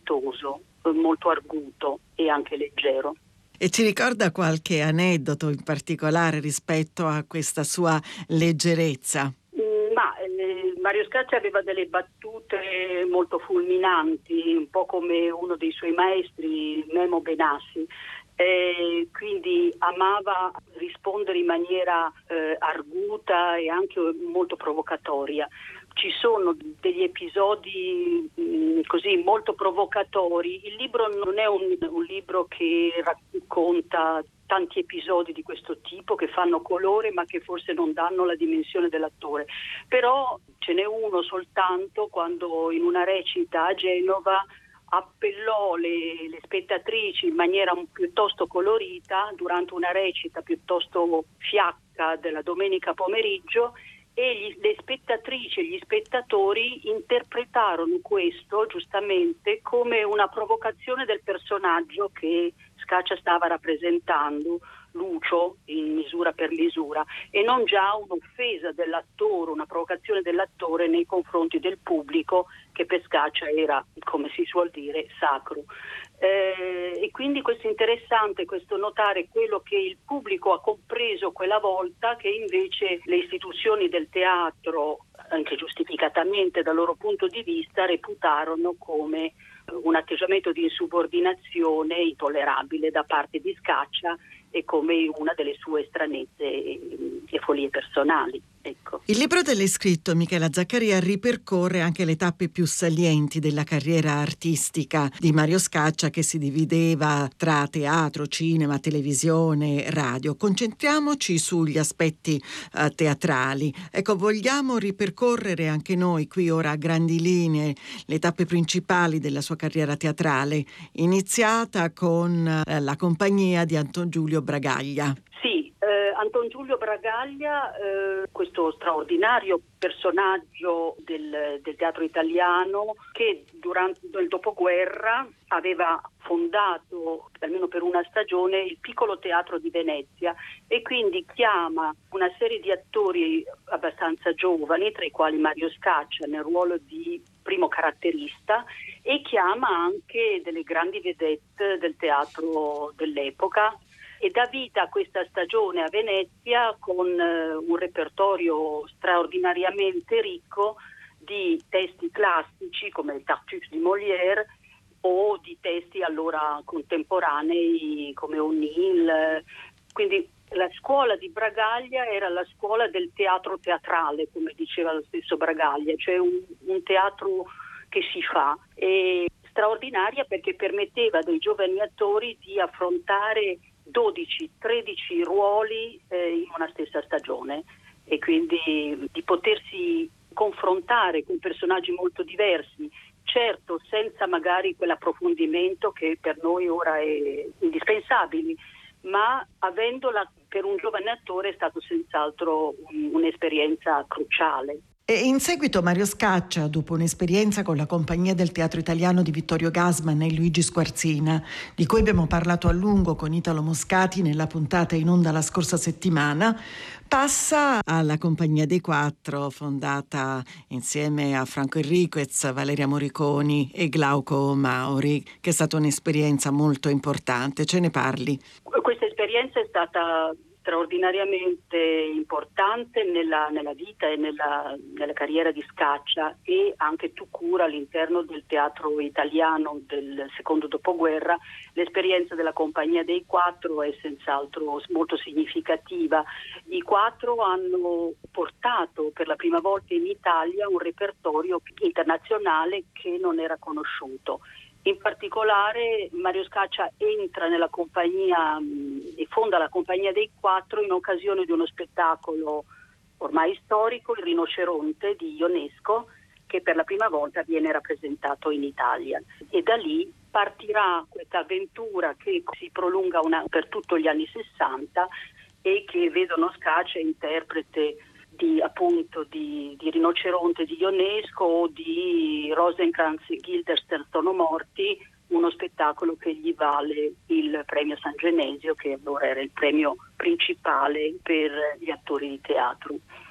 spiritoso, molto arguto e anche leggero. E ci ricorda qualche aneddoto in particolare rispetto a questa sua leggerezza? Mario Scaccia aveva delle battute molto fulminanti, un po' come uno dei suoi maestri, Memo Benassi. Quindi amava rispondere in maniera arguta e anche molto provocatoria. Ci sono degli episodi così molto provocatori. Il libro non è un libro che racconta tanti episodi di questo tipo che fanno colore ma che forse non danno la dimensione dell'attore. Però ce n'è uno soltanto quando in una recita a Genova appellò le spettatrici in maniera piuttosto colorita durante una recita piuttosto fiacca della domenica pomeriggio, e le spettatrici e gli spettatori interpretarono questo giustamente come una provocazione del personaggio che Scaccia stava rappresentando, Lucio, in Misura per misura, e non già un'offesa dell'attore, una provocazione dell'attore nei confronti del pubblico, che per Scaccia era, come si suol dire, sacro. E quindi questo è interessante, questo notare quello che il pubblico ha compreso quella volta, che invece le istituzioni del teatro, anche giustificatamente dal loro punto di vista, reputarono come un atteggiamento di insubordinazione intollerabile da parte di Scaccia e come una delle sue stranezze e follie personali. Ecco. Il libro delle scritto Michela Zaccaria ripercorre anche le tappe più salienti della carriera artistica di Mario Scaccia, che si divideva tra teatro, cinema, televisione, radio. Concentriamoci sugli aspetti teatrali. Ecco, vogliamo ripercorrere anche noi qui ora a grandi linee le tappe principali della sua carriera teatrale, iniziata con la compagnia di Anton Giulio Bragaglia. Sì, Anton Giulio Bragaglia, questo straordinario personaggio del teatro italiano, che durante il dopoguerra aveva fondato, almeno per una stagione, il Piccolo Teatro di Venezia, e quindi chiama una serie di attori abbastanza giovani, tra i quali Mario Scaccia nel ruolo di primo caratterista, e chiama anche delle grandi vedette del teatro dell'epoca, e dà vita a questa stagione a Venezia con un repertorio straordinariamente ricco di testi classici come il Tartuffe di Molière o di testi allora contemporanei come O'Neill. Quindi la scuola di Bragaglia era la scuola del teatro teatrale, come diceva lo stesso Bragaglia, cioè un teatro che si fa, e straordinaria perché permetteva ai giovani attori di affrontare 12-13 ruoli in una stessa stagione, e quindi di potersi confrontare con personaggi molto diversi, certo senza magari quell'approfondimento che per noi ora è indispensabile, ma avendola per un giovane attore è stato senz'altro un'esperienza cruciale. E in seguito Mario Scaccia, dopo un'esperienza con la compagnia del Teatro Italiano di Vittorio Gassman e Luigi Squarzina, di cui abbiamo parlato a lungo con Italo Moscati nella puntata in onda la scorsa settimana, passa alla Compagnia dei Quattro, fondata insieme a Franco Enriquez, Valeria Moriconi e Glauco Mauri, che è stata un'esperienza molto importante. Ce ne parli? Questa esperienza è stata straordinariamente importante nella vita e nella carriera di Scaccia, e anche tout court all'interno del teatro italiano del secondo dopoguerra. L'esperienza della Compagnia dei Quattro è senz'altro molto significativa. I Quattro hanno portato per la prima volta in Italia un repertorio internazionale che non era conosciuto. In particolare Mario Scaccia entra nella compagnia e fonda la Compagnia dei Quattro in occasione di uno spettacolo ormai storico, Il Rinoceronte di Ionesco, che per la prima volta viene rappresentato in Italia. E da lì partirà questa avventura che si prolunga per tutto gli anni 60 e che vedono Scaccia interprete di Rinoceronte di Ionesco o di Rosencrantz e Guildenstern sono morti, uno spettacolo che gli vale il premio San Genesio, che allora era il premio principale per gli attori di teatro.